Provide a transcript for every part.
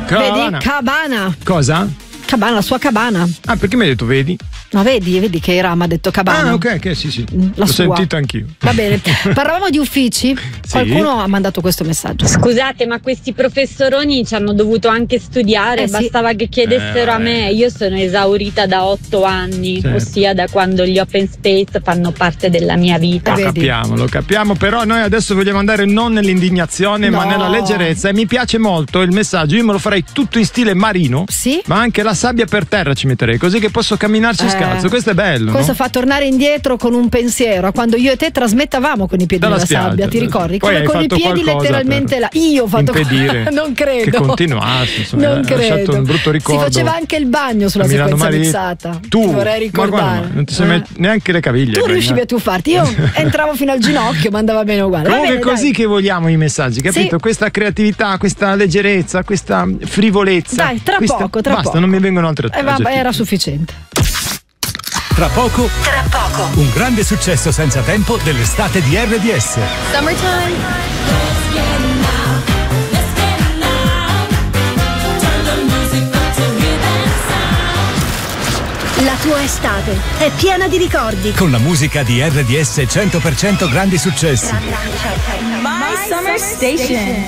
Vedi? Cabana. Cosa? Cabana, la sua cabana. Ah, perché mi hai detto vedi? No, vedi che Ira mi ha detto cabana. Ah, ok, sì. La L'ho sua. sentito anch'io. Va bene. Parlavamo di uffici. Sì. Qualcuno ha mandato questo messaggio. Scusate, ma questi professoroni ci hanno dovuto anche studiare, Sì. Bastava che chiedessero a me. Io sono esaurita da 8 anni, Certo. ossia da quando gli open space fanno parte della mia vita. Vedi. Lo capiamo, però noi adesso vogliamo andare non nell'indignazione, ma No. nella leggerezza. E mi piace molto il messaggio. Io me lo farei tutto in stile marino, Sì. ma anche la sabbia per terra ci metterei, così che posso camminarci scalzo. Questo è bello. Questo No? fa tornare indietro con un pensiero a quando io e te trasmettavamo con i piedi Dalla nella spiaggia. sabbia, ti ricordi? Poi Come hai con i fatto piedi qualcosa letteralmente per là. Io ho fatto impedire non credo. che continuassi, insomma, Non hai lasciato credo. un brutto ricordo. Si faceva anche il bagno sulla a Milano sequenza Mari. mixata. Tu Ti vorrei ma ricordare. guarda, non ti sei neanche le caviglie. Tu riuscivi a tuffarti, io entravo fino al ginocchio, ma andava bene uguale. Va Comunque è bene, così dai. che vogliamo i messaggi, capito? Sì. Questa creatività, questa leggerezza, questa frivolezza. Dai, tra poco. Basta, non mi vengono altre Vabbè, era sufficiente. Tra poco, un grande successo senza tempo dell'estate di RDS. La tua estate è piena di ricordi. Con la musica di RDS 100% grandi successi. My Summer Station.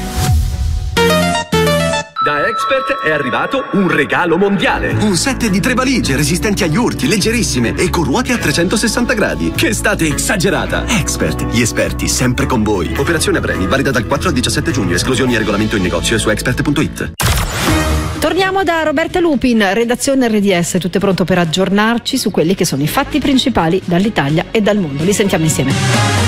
Da Expert è arrivato un regalo mondiale. Un set di 3 valigie resistenti agli urti, leggerissime e con ruote a 360 gradi. Che estate esagerata! Expert, gli esperti sempre con voi. Operazione a premi, valida dal 4 al 17 giugno. Esclusioni e regolamento in negozio e su expert.it. Torniamo da Roberta Lupin, redazione RDS, tutto è pronto per aggiornarci su quelli che sono i fatti principali dall'Italia e dal mondo. Li sentiamo insieme.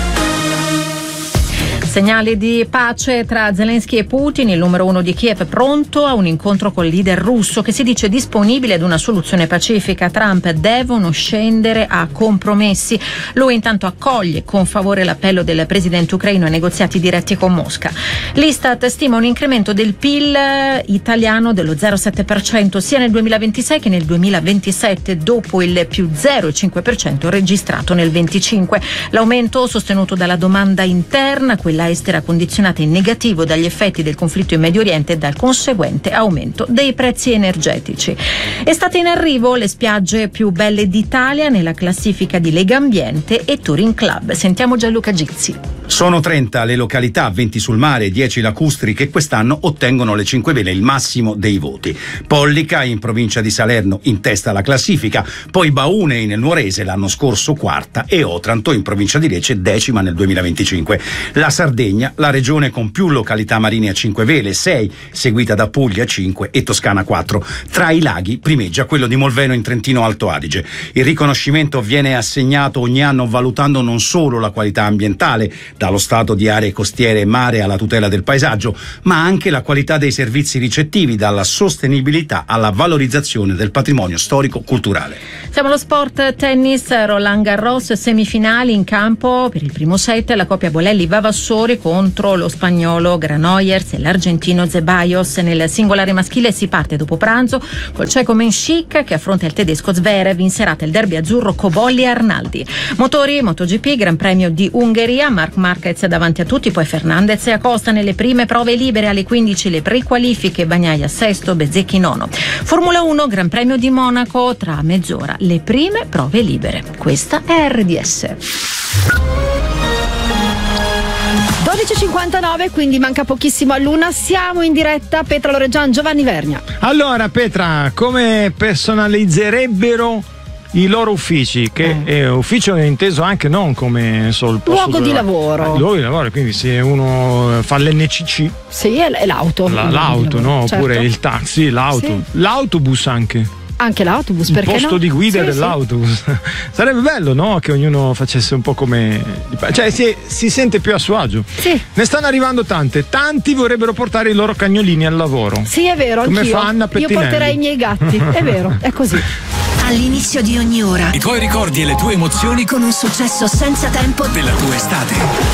Segnali di pace tra Zelensky e Putin. Il numero 1 di Kiev è pronto a un incontro col leader russo che si dice disponibile ad una soluzione pacifica. Trump devono scendere a compromessi. Lui intanto accoglie con favore l'appello del presidente ucraino a negoziati diretti con Mosca. L'Istat stima un incremento del PIL italiano dello 0,7% sia nel 2026 che nel 2027, dopo il più 0,5% registrato nel 2025. L'aumento sostenuto dalla domanda interna, quella estera condizionata in negativo dagli effetti del conflitto in Medio Oriente e dal conseguente aumento dei prezzi energetici. È stata in arrivo le spiagge più belle d'Italia nella classifica di Legambiente e Touring Club. Sentiamo Gianluca Gizzi. Sono 30 le località, 20 sul mare e 10 lacustri, che quest'anno ottengono le 5 vele, il massimo dei voti. Pollica in provincia di Salerno in testa alla classifica, poi Baunei nel Nuorese l'anno scorso quarta e Otranto in provincia di Lecce decima nel 2025. La Sardegna, la regione con più località marine a 5 vele, 6, seguita da Puglia 5 e Toscana 4. Tra i laghi primeggia quello di Molveno in Trentino Alto Adige. Il riconoscimento viene assegnato ogni anno valutando non solo la qualità ambientale, dallo stato di aree costiere e mare alla tutela del paesaggio, ma anche la qualità dei servizi ricettivi, dalla sostenibilità alla valorizzazione del patrimonio storico-culturale. Siamo allo sport tennis, Roland Garros, semifinali in campo per il primo set, la coppia Bolelli-Vavassori contro lo spagnolo Granollers e l'argentino Zeballos. Nel singolare maschile si parte dopo pranzo col ceco Menchik che affronta il tedesco Zverev, in serata il derby azzurro Cobolli e Arnaldi. Motori, MotoGP, Gran Premio di Ungheria, Marc Marquez davanti a tutti, poi Fernandez e Acosta nelle prime prove libere. Alle 15 le prequalifiche, Bagnaia sesto, Bezzecchi nono. Formula 1, Gran Premio di Monaco, tra mezz'ora le prime prove libere. Questa è RDS. 12.59, quindi manca pochissimo all'una. Siamo in diretta. Petra Loreggian, Giovanni Vergna. Allora Petra, come personalizzerebbero i loro uffici, che è ufficio inteso anche non come solo il posto luogo di lavoro. Luogo di lavoro, quindi se uno fa l'NCC, sì, è l'auto. L'auto, no? Certo. Oppure il taxi, l'auto, sì. L'autobus anche. Anche l'autobus, il perché posto no? di guida sì, dell'autobus. Sì. Sarebbe bello, no? Che ognuno facesse un po' come, cioè si sente più a suo agio. Sì. Ne stanno arrivando tanti vorrebbero portare i loro cagnolini al lavoro. Sì, è vero, come anch'io. fa Anna Pettinelli. Io porterei i miei gatti, è vero, è così. All'inizio di ogni ora I tuoi ricordi e le tue emozioni con un successo senza tempo della tua estate.